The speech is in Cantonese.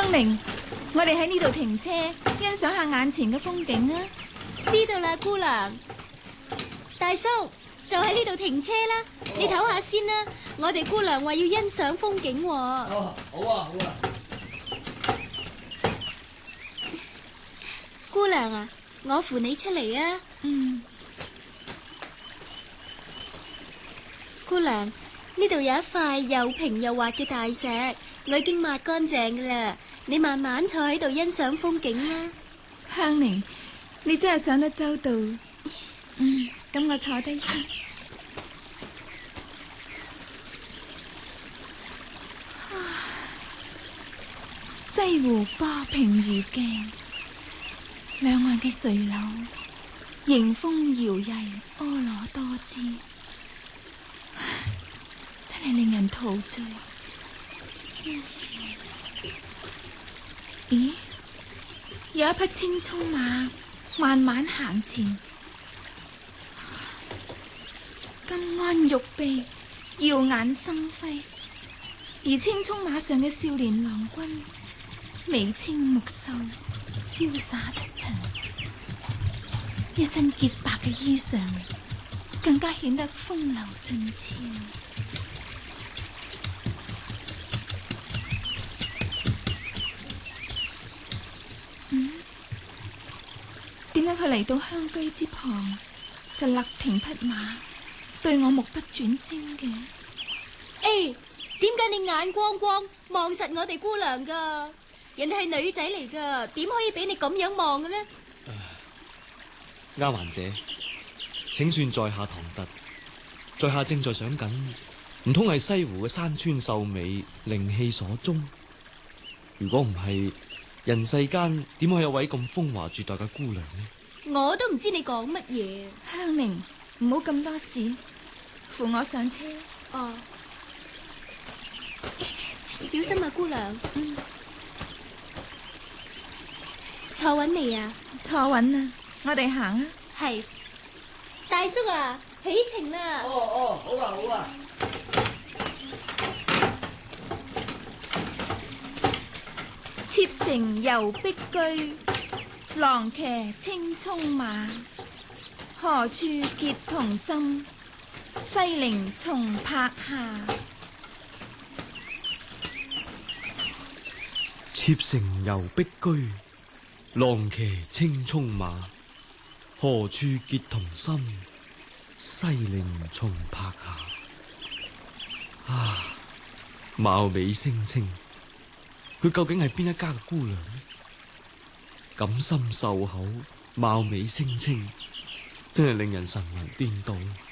香菱，我哋喺呢度停車，欣賞下眼前嘅風景啊！ 知道啦，姑娘。大叔，就喺呢度停車啦，你唞下先啦。我哋姑娘話要欣賞風景喎。 哦，好啊，好啊。 姑娘啊，我扶你出嚟啊。姑娘，呢度有一塊又平又滑嘅大石，我已經抹乾淨噶啦。你慢慢坐喺度欣賞風景啦。 香菱，你真係想得周到。咁我坐低先。西湖波平如鏡，兩岸嘅垂柳迎風搖曳，婀娜多姿，真係令人陶醉。咦，有一匹青蔥馬慢慢行前，金鞍玉臂，耀眼生輝，而青蔥馬上嘅少年郎君眉清目秀，瀟灑出塵，一身潔白嘅衣裳更加顯得風流俊俏。點解佢嚟到香居之旁就勒停匹馬，對我目不轉睛嘅？ 點解你眼光光望實我哋姑娘噶？人哋係女仔嚟噶，點可以俾你咁樣望嘅呢？ 丫鬟姐，請算在下唐突，在下正在想緊，唔通係西湖嘅山川秀美，靈氣所鍾？如果唔係，人世間點可以有位咁風華絕代嘅姑娘呢？ 我都唔知你講乜嘢。 香菱，唔好咁多事，扶我上車。 哦，小心啊，姑娘。坐穩未啊？ 坐穩啦，我哋行啊。 係。大叔啊，起程啦。 哦，好啊，好啊。 妾乘遊碧居，郎騎青蔥馬。何處結同心，西陵松柏下。 妾乘遊碧居，郎騎青蔥馬。何處結同心，西陵松柏下。啊，貌美聲清，佢究竟係邊一家嘅姑娘呢？錦心繡口，貌美聲清，真係令人神魂顛倒。